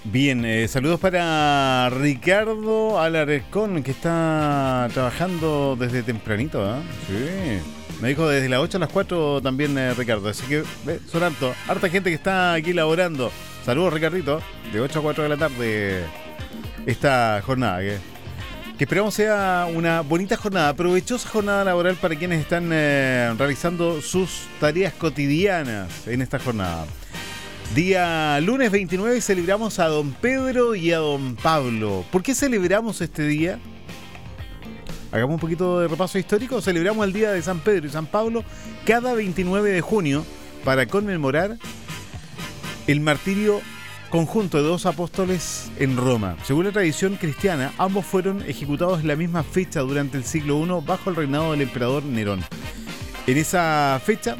Bien, saludos para Ricardo Alarcón, que está trabajando desde tempranito, ¿eh? Sí, me dijo desde las 8 a las 4 también, Ricardo. Así que son harta gente que está aquí laborando. Saludos, Ricardito, de 8 a 4 de la tarde esta jornada, que esperamos sea una bonita jornada, provechosa jornada laboral para quienes están realizando sus tareas cotidianas en esta jornada. Día lunes 29 celebramos a don Pedro y a don Pablo. ¿Por qué celebramos este día? Hagamos un poquito de repaso histórico. Celebramos el día de San Pedro y San Pablo cada 29 de junio para conmemorar el martirio conjunto de dos apóstoles en Roma. Según la tradición cristiana, ambos fueron ejecutados en la misma fecha durante el siglo I bajo el reinado del emperador Nerón. En esa fecha,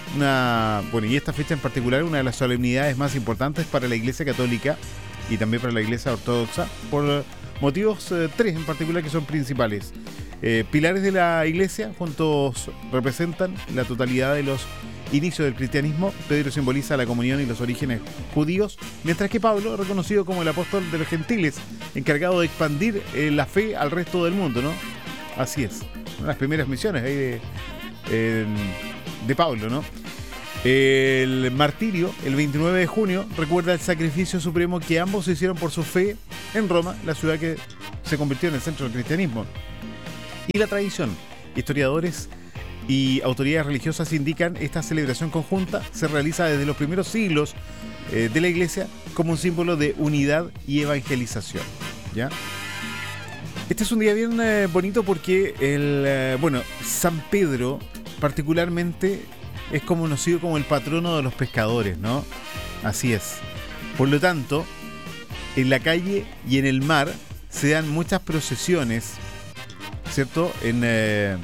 y esta fecha en particular, una de las solemnidades más importantes para la Iglesia Católica y también para la Iglesia Ortodoxa, por motivos tres en particular que son principales. Pilares de la Iglesia, juntos representan la totalidad de los inicios del cristianismo. Pedro simboliza la comunión y los orígenes judíos, mientras que Pablo, reconocido como el apóstol de los gentiles, encargado de expandir la fe al resto del mundo, ¿no? Así es, una de las primeras misiones ahí de Pablo, ¿no? El martirio, el 29 de junio, recuerda el sacrificio supremo que ambos hicieron por su fe en Roma, la ciudad que se convirtió en el centro del cristianismo. Y la tradición, historiadores y autoridades religiosas indican esta celebración conjunta se realiza desde los primeros siglos de la Iglesia como un símbolo de unidad y evangelización, ¿ya? Este es un día bien bonito porque San Pedro particularmente es conocido como el patrono de los pescadores, ¿no? Así es. Por lo tanto, en la calle y en el mar se dan muchas procesiones, ¿cierto? En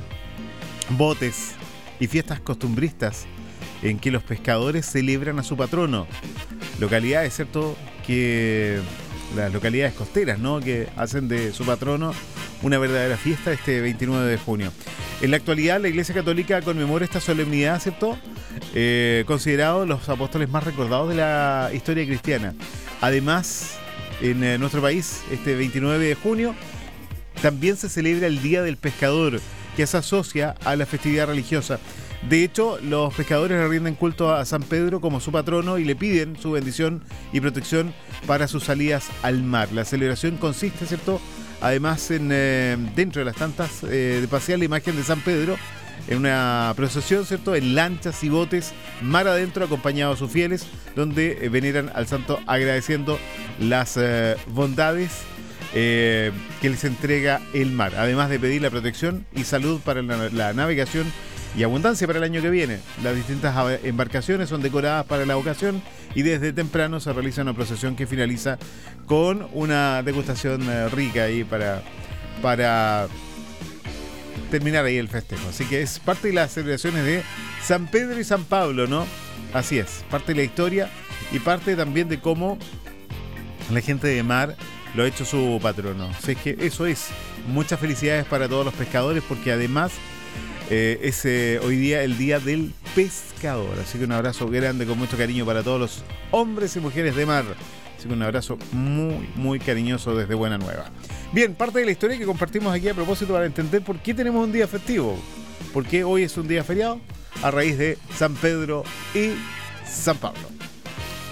botes y fiestas costumbristas en que los pescadores celebran a su patrono. Localidades, ¿cierto? Que las localidades costeras, ¿no? Que hacen de su patrono una verdadera fiesta este 29 de junio. En la actualidad, la Iglesia Católica conmemora esta solemnidad, ¿cierto? Considerados los apóstoles más recordados de la historia cristiana. Además, en nuestro país, este 29 de junio, también se celebra el Día del Pescador, que se asocia a la festividad religiosa. De hecho, los pescadores le rinden culto a San Pedro como su patrono y le piden su bendición y protección para sus salidas al mar. La celebración consiste, ¿cierto?, además en dentro de las tantas de pasear la imagen de San Pedro en una procesión, ¿cierto?, en lanchas y botes mar adentro, acompañados de sus fieles, donde veneran al santo agradeciendo las bondades que les entrega el mar, además de pedir la protección y salud para la navegación y abundancia para el año que viene. Las distintas embarcaciones son decoradas para la ocasión y desde temprano se realiza una procesión que finaliza con una degustación rica ahí para terminar ahí el festejo. Así que es parte de las celebraciones de San Pedro y San Pablo, ¿no? Así es, parte de la historia y parte también de cómo la gente de mar lo ha hecho su patrono. Así que eso es. Muchas felicidades para todos los pescadores, porque además es hoy día el día del pescador. Así que un abrazo grande con mucho cariño para todos los hombres y mujeres de mar. Así que un abrazo muy, muy cariñoso desde Buena Nueva. Bien, parte de la historia que compartimos aquí a propósito para entender por qué tenemos un día festivo. Por qué hoy es un día feriado a raíz de San Pedro y San Pablo.